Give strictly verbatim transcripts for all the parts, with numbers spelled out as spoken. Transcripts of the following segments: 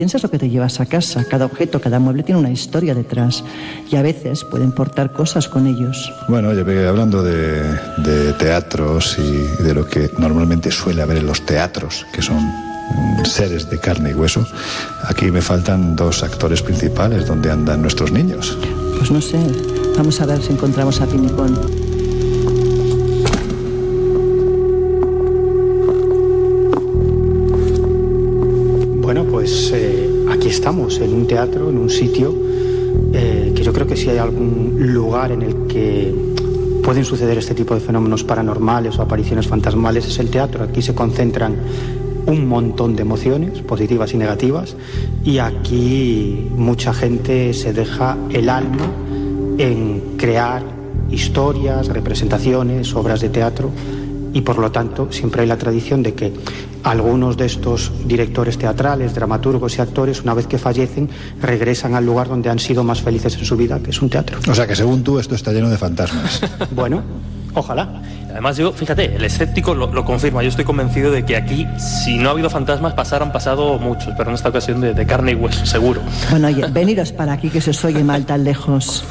Piensas lo que te llevas a casa. Cada objeto, cada mueble tiene una historia detrás y a veces pueden portar cosas con ellos. Bueno, oye, hablando de, de teatros y de lo que normalmente suele haber en los teatros, que son seres de carne y hueso, aquí me faltan dos actores principales. ¿Dónde andan nuestros niños? Pues no sé, vamos a ver si encontramos a Pinicón. Bueno, pues eh, aquí estamos, en un teatro, en un sitio eh, que yo creo que si hay algún lugar en el que pueden suceder este tipo de fenómenos paranormales o apariciones fantasmales es el teatro. Aquí se concentran un montón de emociones, positivas y negativas, y aquí mucha gente se deja el alma en crear historias, representaciones, obras de teatro, y por lo tanto siempre hay la tradición de que algunos de estos directores teatrales, dramaturgos y actores, una vez que fallecen, regresan al lugar donde han sido más felices en su vida, que es un teatro. O sea que según tú esto está lleno de fantasmas. Bueno, ojalá. Además yo, fíjate, el escéptico lo, lo confirma. Yo estoy convencido de que aquí, si no ha habido fantasmas, pasaran pasado muchos, pero en esta ocasión de, de carne y hueso, seguro. Bueno, oye, veniros para aquí que se os oye mal tan lejos.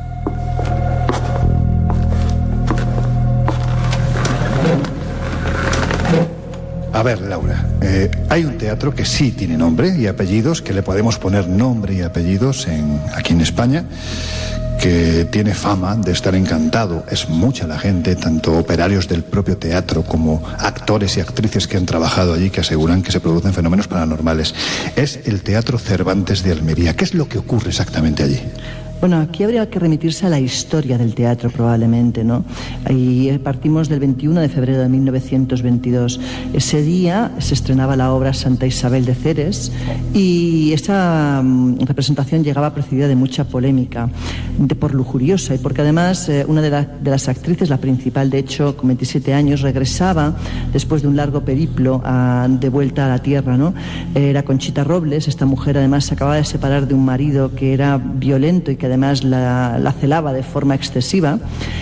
A ver, Laura, eh, hay un teatro que sí tiene nombre y apellidos, que le podemos poner nombre y apellidos en, aquí en España, que tiene fama de estar encantado. Es mucha la gente, tanto operarios del propio teatro como actores y actrices que han trabajado allí, que aseguran que se producen fenómenos paranormales. Es el Teatro Cervantes de Almería. ¿Qué es lo que ocurre exactamente allí? Bueno, aquí habría que remitirse a la historia del teatro probablemente, ¿no? Y partimos del veintiuno de febrero de mil novecientos veintidós. Ese día se estrenaba la obra Santa Isabel de Ceres y esa um, representación llegaba precedida de mucha polémica, de por lujuriosa y porque además eh, una de, la, de las actrices, la principal de hecho, con veintisiete años, regresaba después de un largo periplo a, de vuelta a la tierra, ¿no? Era Conchita Robles. Esta mujer además se acababa de separar de un marido que era violento y que además la, la celaba de forma excesiva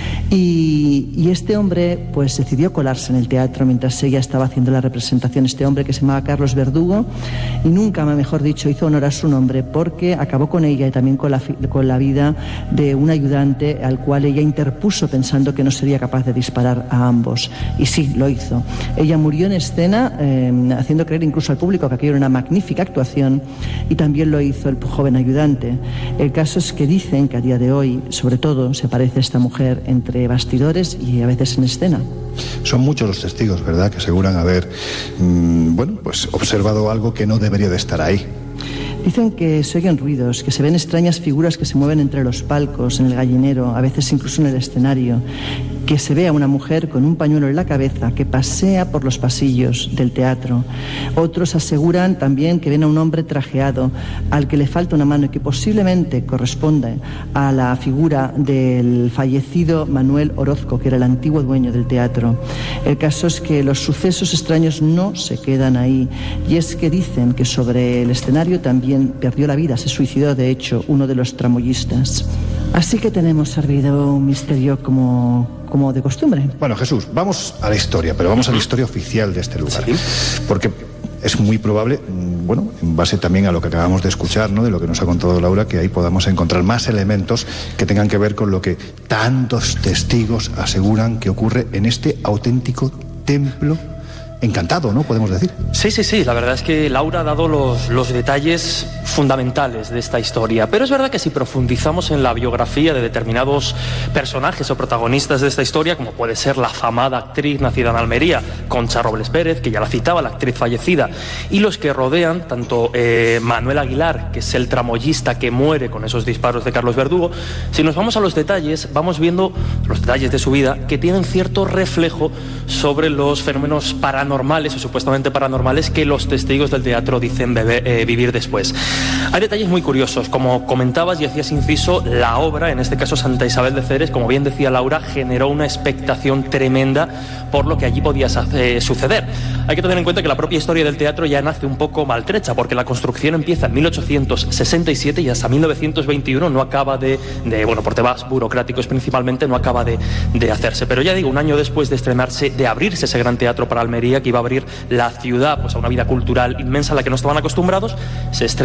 y, y este hombre pues decidió colarse en el teatro mientras ella estaba haciendo la representación. Este hombre, que se llamaba Carlos Verdugo, y nunca, mejor dicho, hizo honor a su nombre porque acabó con ella y también con la, con la vida de un ayudante al cual ella interpuso pensando que no sería capaz de disparar a ambos, y sí, lo hizo. Ella murió en escena eh, haciendo creer incluso al público que aquello era una magnífica actuación, y también lo hizo el joven ayudante. El caso es que dicen que a día de hoy, sobre todo, se parece esta mujer entre bastidores y a veces en escena. Son muchos los testigos, ¿verdad?, que aseguran haber, mmm, bueno, pues observado algo que no debería de estar ahí. Dicen que se oyen ruidos, que se ven extrañas figuras que se mueven entre los palcos, en el gallinero, a veces incluso en el escenario, que se ve a una mujer con un pañuelo en la cabeza que pasea por los pasillos del teatro. Otros aseguran también que ven a un hombre trajeado al que le falta una mano y que posiblemente corresponde a la figura del fallecido Manuel Orozco, que era el antiguo dueño del teatro. El caso es que los sucesos extraños no se quedan ahí, y es que dicen que sobre el escenario también perdió la vida, se suicidó de hecho uno de los tramoyistas. Así que tenemos servido un misterio como, como de costumbre. Bueno, Jesús, vamos a la historia, pero vamos a la historia oficial de este lugar. ¿Sí? Porque es muy probable, bueno, en base también a lo que acabamos de escuchar, ¿no?, de lo que nos ha contado Laura, que ahí podamos encontrar más elementos que tengan que ver con lo que tantos testigos aseguran que ocurre en este auténtico templo encantado, ¿no?, podemos decir. Sí, sí, sí, la verdad es que Laura ha dado los, los detalles fundamentales de esta historia, pero es verdad que si profundizamos en la biografía de determinados personajes o protagonistas de esta historia, como puede ser la afamada actriz nacida en Almería, Concha Robles Pérez, que ya la citaba, la actriz fallecida, y los que rodean, tanto eh, Manuel Aguilar, que es el tramoyista que muere con esos disparos de Carlos Verdugo, si nos vamos a los detalles, vamos viendo los detalles de su vida que tienen cierto reflejo sobre los fenómenos paranormales normales o supuestamente paranormales que los testigos del teatro dicen beber, eh, vivir después. Hay detalles muy curiosos, como comentabas y hacías inciso, la obra, en este caso Santa Isabel de Ceres, como bien decía Laura, generó una expectación tremenda por lo que allí podía eh, suceder. Hay que tener en cuenta que la propia historia del teatro ya nace un poco maltrecha, porque la construcción empieza en mil ochocientos sesenta y siete y hasta mil novecientos veintiuno no acaba de, de bueno, por temas burocráticos principalmente, no acaba de, de hacerse. Pero ya digo, un año después de estrenarse, de abrirse ese gran teatro para Almería, que iba a abrir la ciudad pues a una vida cultural inmensa a la que no estaban acostumbrados, se estrena